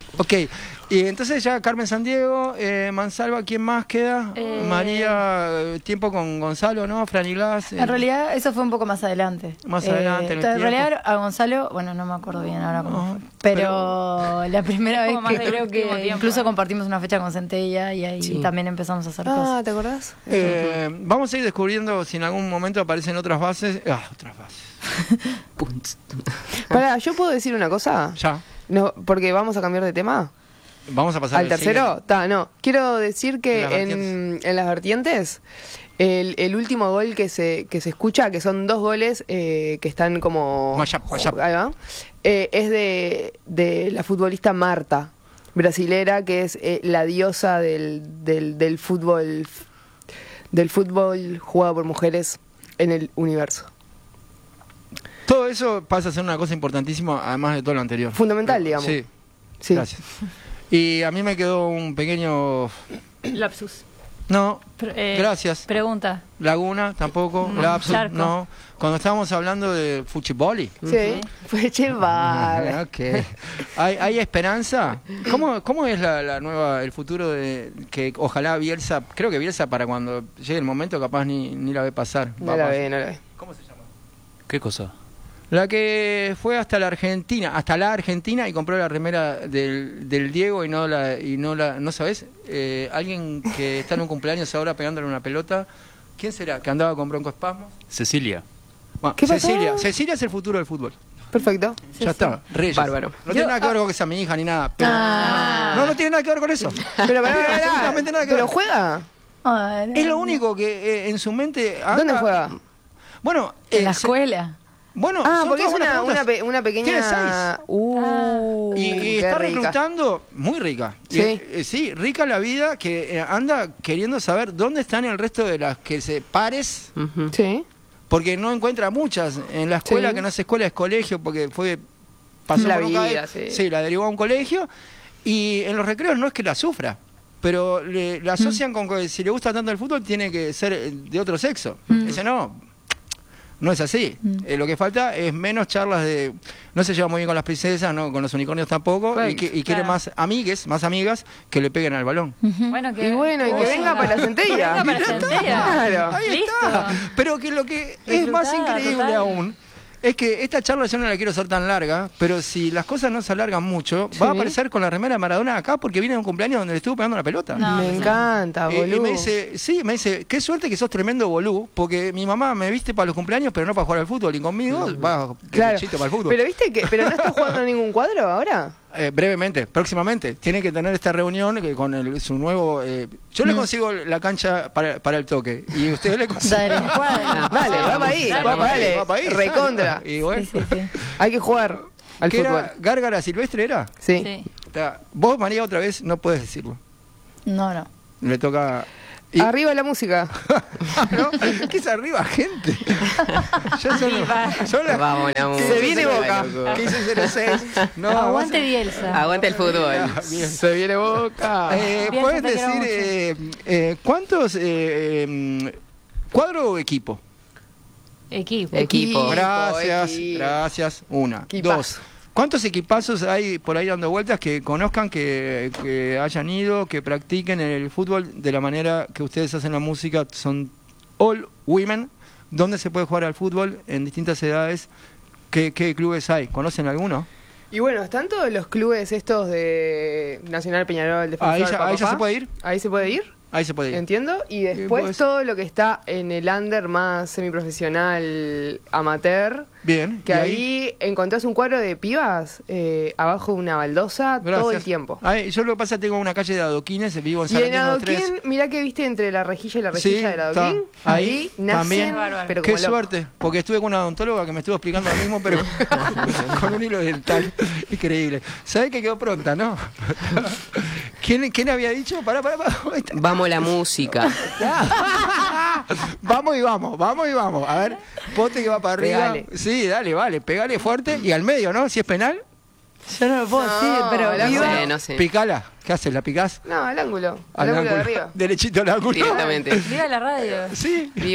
Ok, y entonces ya Carmen Sandiego, Mansalva, ¿quién más queda? María, tiempo con Gonzalo, ¿no? Franilás. En realidad eso fue un poco más adelante. Más adelante en el en realidad a Gonzalo, bueno, no me acuerdo bien ahora cómo fue, pero la primera vez que creo que incluso compartimos una fecha con Centella y ahí también empezamos a hacer cosas. ¿Te acordás? Vamos a ir descubriendo si en algún momento aparecen otras bases. Otras bases. Pará, ¿yo puedo decir una cosa? Ya. No, porque vamos a cambiar de tema. Vamos a pasar ¿Al tercero? No. Quiero decir que en las vertientes, el último gol que se escucha, que son 2 goles que están como... Ahí va. Es de la futbolista Marta, brasilera, que es la diosa del fútbol jugado por mujeres en el universo. Todo eso pasa a ser una cosa importantísima, además de todo lo anterior. Fundamental, digamos. Sí. Gracias. Y a mí me quedó un pequeño... Lapsus. No, gracias. Pregunta. Laguna, tampoco. Lapsus, Charco. no. Cuando estábamos hablando de fútbol. Sí, fue cheval. Okay. ¿Hay esperanza? ¿Cómo es la nueva, el futuro de que ojalá Bielsa, creo que Bielsa para cuando llegue el momento capaz ni la ve pasar? No la ve. ¿Cómo se llama? ¿Qué cosa? La que fue hasta la Argentina y compró la remera del Diego no sabes, alguien que está en un cumpleaños ahora pegándole una pelota. ¿Quién será? ¿Que andaba con broncoespasmos? Cecilia. Bueno, ¿Qué pasó? Cecilia es el futuro del fútbol. Perfecto. Ya está. Reyes. Bárbaro. No tiene nada que ver con que sea mi hija ni nada. Pero no tiene nada que ver con eso. Pero absolutamente nada que ver. ¿Pero juega? Es lo único que en su mente anda. ¿Dónde juega? Bueno, en la escuela. Bueno, porque es una pequeña... Tiene 6. Y está rica. reclutando, muy rica. Sí. Sí, rica la vida, que anda queriendo saber dónde están el resto de las que se pares. Sí. Porque no encuentra muchas. En la escuela, que no es escuela, es colegio, porque pasó la por un vida, sí, la derivó a un colegio. Y en los recreos no es que la sufra, pero la asocian con que si le gusta tanto el fútbol tiene que ser de otro sexo. Dice, no es así. Lo que falta es menos charlas de... No se lleva muy bien con las princesas, no con los unicornios tampoco, y quiere más amigas que le peguen al balón. Bueno, que venga para la Centella. Claro. Ahí está. Pero que lo que es más increíble aún es que esta charla yo no la quiero hacer tan larga, pero si las cosas no se alargan mucho, va a aparecer con la remera de Maradona acá porque viene de un cumpleaños donde le estuvo pegando la pelota. Me encanta, boludo. Y me dice, qué suerte que sos tremendo bolú, porque mi mamá me viste para los cumpleaños, pero no para jugar al fútbol, y conmigo va derechito para el fútbol. Pero viste pero no está jugando ningún cuadro ahora. Brevemente, próximamente. Tiene que tener esta reunión con su nuevo... yo le consigo la cancha para el toque. Y ustedes le consiguen... Dale, va para ahí. Recontra. Y bueno, sí. Hay que jugar al fútbol. Era Gárgara Silvestre, ¿era? Sí. Vos, María, otra vez no puedes decirlo. No. Le toca... Arriba la música. ¿No? ¿Qué es arriba, gente? Vamos, la música. Se viene Boca. 15-06. No, aguante Bielsa. Aguante el fútbol. Se viene Boca. ¿Puedes decir cuántos cuadro o equipo? Equipo. Gracias. Una. Dos. ¿Cuántos equipazos hay por ahí dando vueltas que conozcan, que hayan ido, que practiquen el fútbol de la manera que ustedes hacen la música? Son all women. ¿Dónde se puede jugar al fútbol en distintas edades? ¿Qué clubes hay? ¿Conocen alguno? Y bueno, están todos los clubes estos de Nacional, Peñarol, Defensor, ¿Ahí ya se puede ir? Ahí se puede ir. Ahí se puede ir. Entiendo. Y después todo lo que está en el under más semiprofesional amateur. Bien. Que ahí encontrás un cuadro de pibas abajo de una baldosa todo el tiempo. Yo lo que pasa es que tengo una calle de adoquines, vivo en San Sarandí. Y en adoquín, mirá que viste entre la rejilla y la rejilla del adoquín. Ahí nacen, pero qué suerte, porque estuve con una odontóloga que me estuvo explicando lo mismo, pero con un hilo dental. Increíble. ¿Sabés que quedó pronta, no? ¿Quién había dicho? Pará. Vamos la música. Vamos y vamos. A ver, pote que va para arriba. Pegale. Sí, dale, vale, pegale fuerte. Y al medio, ¿no? Si es penal. Yo no lo puedo decir, pero no sé. Picala. ¿Qué haces? ¿La picás? No, al ángulo. Al ángulo de arriba. Derechito al ángulo. Directamente. Viva la radio. Sí.